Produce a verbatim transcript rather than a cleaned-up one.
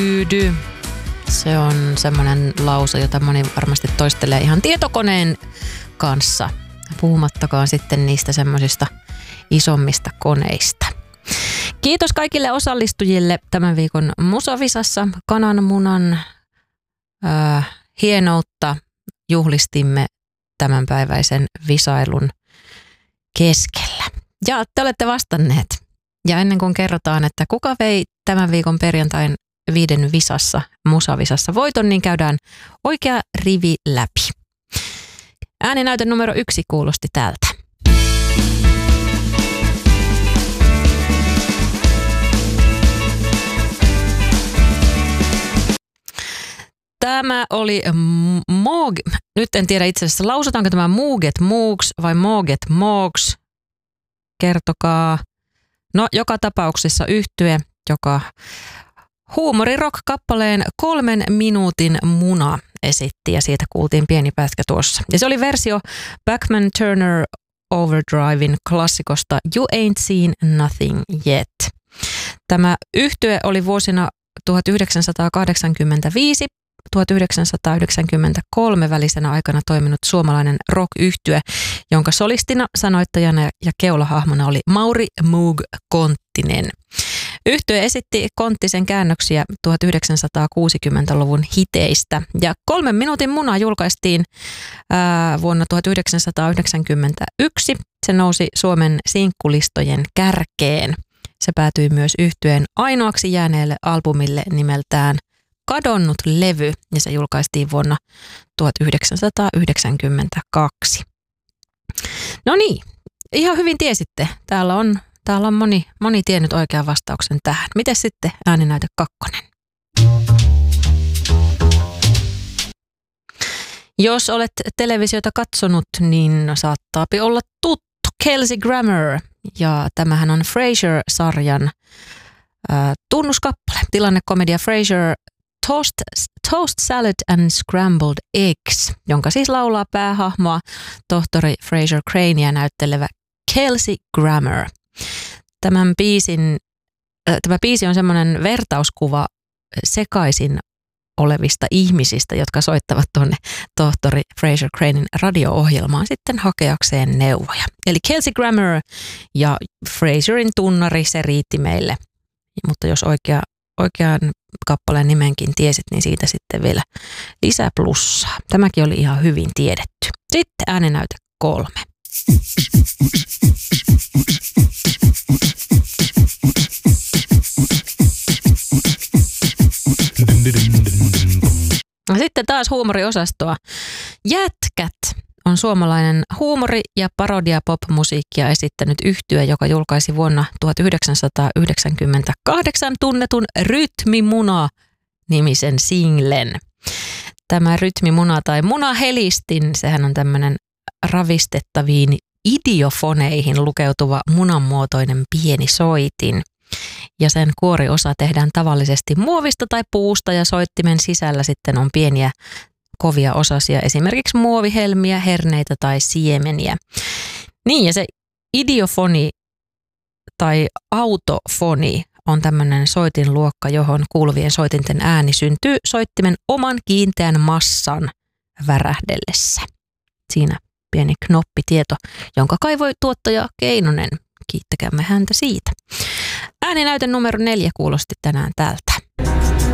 tyydy. Se on semmoinen lause, jota moni varmasti toistelee ihan tietokoneen kanssa. Puhumattakaan sitten niistä semmoisista isommista koneista. Kiitos kaikille osallistujille tämän viikon Musavisassa. Kananmunan äh, hienoutta juhlistimme tämänpäiväisen visailun keskellä. Ja te olette vastanneet. Ja ennen kuin kerrotaan, että kuka vei tämän viikon perjantain viiden visassa, Musavisassa voiton, niin käydään oikea rivi läpi. Ääninäyte numero yksi kuulosti tältä. Tämä oli Moog, nyt en tiedä itse asiassa, lausutaanko tämä Mooget Moogs vai Mooget Moogs? Kertokaa. No, joka tapauksessa yhtye, joka huumorirock-kappaleen kolmen minuutin muna esitti ja siitä kuultiin pieni pätkä tuossa. Ja se oli versio Bachman Turner Overdriven klassikosta You Ain't Seen Nothing Yet. Tämä yhtye oli vuosina tuhatyhdeksänsataakahdeksankymmentäviisi tuhatyhdeksänsataayhdeksänkymmentäkolme välisenä aikana toiminut suomalainen rock-yhtye, jonka solistina, sanoittajana ja keulahahmona oli Mauri Moog Konttinen. Yhtye esitti Konttisen käännöksiä tuhatyhdeksänsataakuusikymmentäluvun hiteistä ja kolmen minuutin muna julkaistiin ää, vuonna tuhatyhdeksänsataayhdeksänkymmentäyksi. Se nousi Suomen sinkkulistojen kärkeen. Se päätyi myös yhtyeen ainoaksi jääneelle albumille nimeltään Kadonnut levy, ja se julkaistiin vuonna tuhatyhdeksänsataayhdeksänkymmentäkaksi. No niin, ihan hyvin tiesitte. Täällä on, täällä on moni, moni tiennyt oikean vastauksen tähän. Mites sitten ääninäyte kakkonen? Jos olet televisiota katsonut, niin saattaapi olla tuttu Kelsey Grammer, ja tämähän on Frasier-sarjan äh, tunnuskappale. Tilannekomedia Frasier Toast, Toast Salad and Scrambled Eggs, jonka siis laulaa päähahmoa tohtori Frasier Cranea näyttelevä Kelsey Grammer. Tämän biisin, äh, tämä biisi on semmoinen vertauskuva sekaisin olevista ihmisistä, jotka soittavat tuonne tohtori Frasier Cranen radio-ohjelmaan sitten hakeakseen neuvoja. Eli Kelsey Grammer ja Frasierin tunnari, se riitti meille. Mutta jos oikea, oikean kappaleen nimenkin tiesit, niin siitä sitten vielä lisää plussaa. Tämäkin oli ihan hyvin tiedetty. Sitten ääninäyte kolme. Sitten taas huumoriosastoa. Jätkät on suomalainen huumori- ja parodia-pop-musiikkia esittänyt yhtye, joka julkaisi vuonna tuhatyhdeksänsataayhdeksänkymmentäkahdeksan tunnetun Rytmimuna-nimisen singlen. Tämä rytmimuna tai munahelistin, sehän on tämmöinen ravistettaviin idiofoneihin lukeutuva munanmuotoinen pieni soitin. Ja sen kuoriosa tehdään tavallisesti muovista tai puusta ja soittimen sisällä sitten on pieniä kovia osasia, esimerkiksi muovihelmiä, herneitä tai siemeniä. Niin, ja se idiofoni tai autofoni on tämmöinen soitinluokka, johon kuuluvien soitinten ääni syntyy soittimen oman kiinteän massan värähdellessä. Siinä pieni knoppitieto, jonka kaivoi tuottaja Keinonen. Kiittäkäämme häntä siitä. Ääninäyte numero neljä kuulosti tänään tältä.